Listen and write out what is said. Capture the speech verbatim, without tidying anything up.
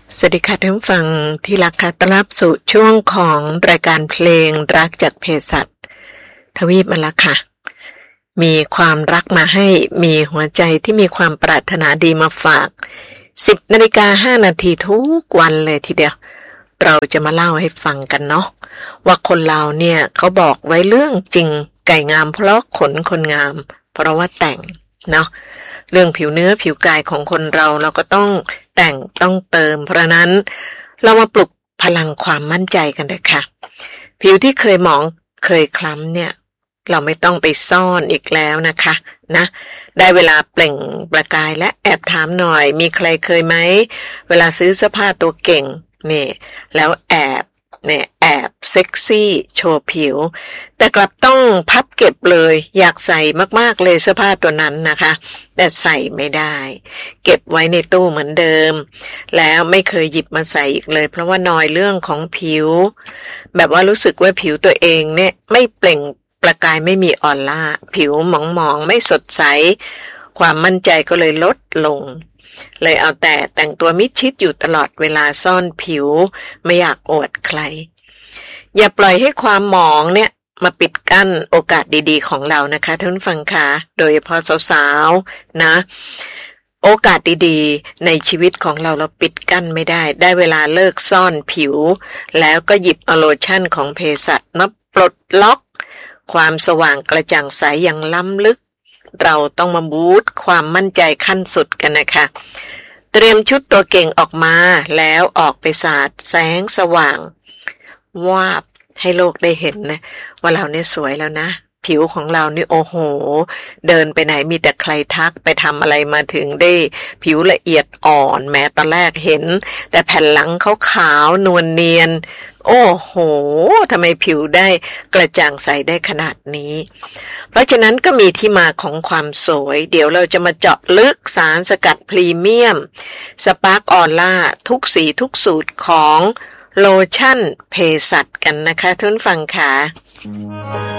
สวัสดีค่ะท่านผู้ฟังที่รักค่ะต้อนรับสู่ช่วงของรายการเพลงรักจากเภสัชทวีปมาแล้วค่ะมีความรักมาให้มีหัวใจที่มีความปรารถนาดีมาฝากสิบนาฬิกาห้านาทีทุกวันเลยทีเดียวเราจะมาเล่าให้ฟังกันเนาะว่าคนเราเนี่ยเขาบอกไว้เรื่องจริงไก่งามเพราะขนคนงามเพราะว่าแต่งเนาะเรื่องผิวเนื้อผิวกายของคนเราเราก็ต้องแต่งต้องเติมเพราะนั้นเรามาปลุกพลังความมั่นใจกันเลยค่ะผิวที่เคยหมองเคยคล้ำเนี่ยเราไม่ต้องไปซ่อนอีกแล้วนะคะนะได้เวลาเปล่งประกายและแอบถามหน่อยมีใครเคยไหมเวลาซื้อเสื้อผ้าตัวเก่งนี่แล้วแอบเนี่ยแอบเซ็กซี่โชว์ผิวแต่กลับต้องพับเก็บเลยอยากใส่มากๆเลยเสื้อผ้าตัวนั้นนะคะแต่ใส่ไม่ได้เก็บไว้ในตู้เหมือนเดิมแล้วไม่เคยหยิบมาใส่อีกเลยเพราะว่านอยเรื่องของผิวแบบว่ารู้สึกว่าผิวตัวเองเนี่ยไม่เปล่งประกายไม่มีออร่าผิวหมองๆไม่สดใสความมั่นใจก็เลยลดลงเลยเอาแต่แต่งตัวมิดชิดอยู่ตลอดเวลาซ่อนผิวไม่อยากอวดใครอย่าปล่อยให้ความหมองเนี่ยมาปิดกั้นโอกาสดีๆของเรานะคะท่านผู้ฟังคะโดยเฉพาะสาวๆนะโอกาสดีๆในชีวิตของเราเราปิดกั้นไม่ได้ได้เวลาเลิกซ่อนผิวแล้วก็หยิบเอาโลชั่นของเภสัชมาปลดล็อกความสว่างกระจ่างใสอย่างล้ำลึกเราต้องมาบูสต์ความมั่นใจขั้นสุดกันนะคะเตรียมชุดตัวเก่งออกมาแล้วออกไปสาดแสงสว่างวาบให้โลกได้เห็นนะว่าเราเนี่ยสวยแล้วนะผิวของเรานี่โอ้โหเดินไปไหนมีแต่ใครทักไปทำอะไรมาถึงได้ผิวละเอียดอ่อนแม้ตอนแรกเห็นแต่แผ่นหลังเขาขาวนวลเนียนโอ้โหทำไมผิวได้กระจ่างใสได้ขนาดนี้เพราะฉะนั้นก็มีที่มาของความสวยเดี๋ยวเราจะมาเจาะลึกสารสกัดพรีเมียมสปาร์คออร่าทุกสีทุกสูตรของโลชั่นเภสัชกันนะคะทุกท่านฟังค่ะ